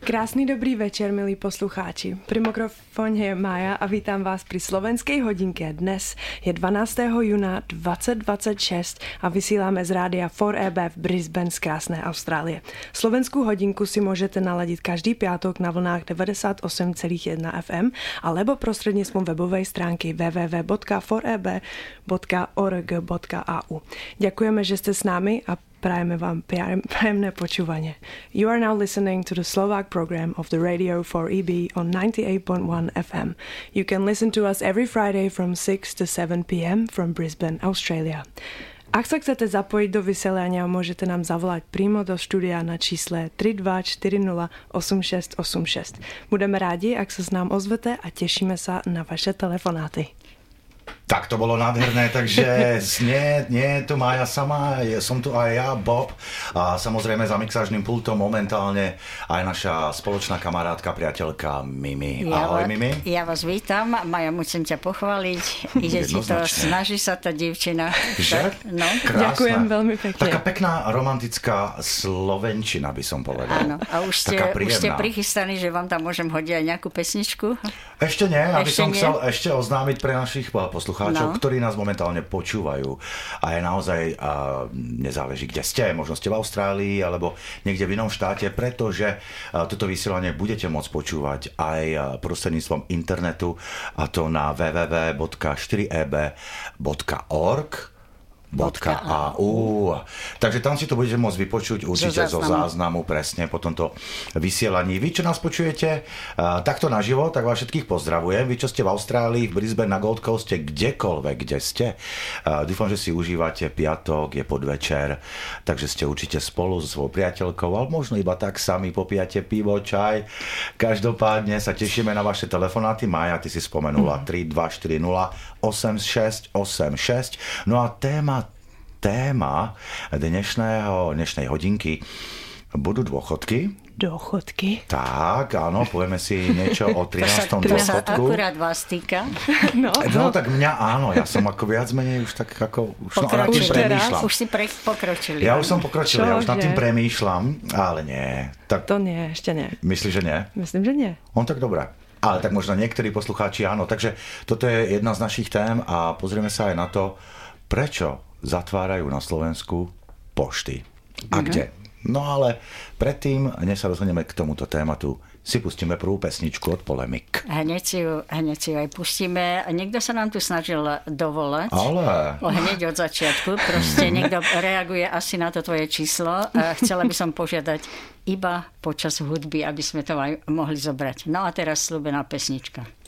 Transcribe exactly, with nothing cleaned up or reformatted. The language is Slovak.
Krásný dobrý večer, milí poslucháči. Pri mikrofóne je Mája a vítam vás pri slovenskej hodinke. Dnes je dvanásteho júna dvacet dvacet šesť a vysíláme z rádia four E B v Brisbane z krásnej Austrálie. Slovenskou hodinku si môžete naladiť každý piatok na vlnách deväťdesiatosem celá jedna ef em alebo prostredníctvom webovej stránky w w w bodka four e b bodka org bodka a u. Ďakujeme, že ste s nami a prajeme vám príjemné počúvanie. You are now listening to the Slovak program of the Radio four E B on ninety-eight point one F M. You can listen to us every Friday from six to seven p m from Brisbane, Australia. Ak sa chcete zapojiť do vysielania, môžete nám zavolať prímo do štúdia na čísle tri dva štyri nula osem šesť osem šesť. Budeme rádi, ak sa s nám ozvete a tešíme sa na vaše telefonáty. Tak to bolo nádherné, takže nie, nie je tu Mája sama, je, som tu aj ja, Bob, a samozrejme za mixážnym pultom momentálne aj naša spoločná kamarátka, priateľka Mimi. Ja Ahoj, va, Mimi. Ja vás vítam, Maja, musím ťa pochváliť, ide ti to, snaží sa tá dievčina. Že? No. Ďakujem veľmi pekne. Taká pekná romantická slovenčina, by som povedal. Áno, a už ste, už ste prichystaní, že vám tam môžem hodiť aj nejakú pesničku? Ešte nie, aby ešte som nie? chcel ešte oznámiť pre našich poslucháčov, no. ktorí nás momentálne počúvajú. A je naozaj, a nezáleží, kde ste, možno ste v Austrálii alebo niekde v inom štáte, pretože toto vysielanie budete môcť počúvať aj prostredníctvom internetu, a to na w w w bodka four e b bodka org bodka a u. Takže tam si to budete môcť vypočuť určite zo záznamu. zo záznamu presne po tomto vysielaní. Vy, čo nás počujete uh, takto naživo, tak vás všetkých pozdravujem. Vy, čo ste v Austrálii, v Brisbane, na Gold Coaste, kdekoľvek, kde ste. Uh, dúfam, že si užívate piatok, je podvečer, takže ste určite spolu so svojou priateľkou, ale možno iba tak sami popijate pivo, čaj. Každopádne sa tešíme na vaše telefonáty. Mája, ty si spomenula tri dva štyri nula osem šesť osem šesť. No a téma Téma dnešného, dnešnej hodinky budú dôchodky. Dôchodky? Tak, áno, povieme si niečo o trinástom to sa, dôchodku. To sa akurát vás týka. No, no, tak mňa áno, ja som ako viac menej už tak ako, už som nad tým premýšľam. Už si pre, pokročili. Ja už som pokročil, ja už nad tým premýšľam, ale nie. Tak, to nie, ešte nie. Myslíš, že nie? Myslím, že nie. On tak dobré. Ale tak možno niektorí poslucháči áno. Takže toto je jedna z našich tém a pozrieme sa aj na to, prečo zatvárajú na Slovensku pošty. A kde? No ale predtým, než sa rozhodneme k tomuto tématu, si pustíme prvú pesničku od Polemik. Hneď si ju, hneď si ju aj pustíme. Niekto sa nám tu snažil dovolať. Ale... Hneď od začiatku. Proste niekto reaguje asi na to tvoje číslo. Chcela by som požiadať iba počas hudby, aby sme to aj mohli zobrať. No a teraz slúbená pesnička.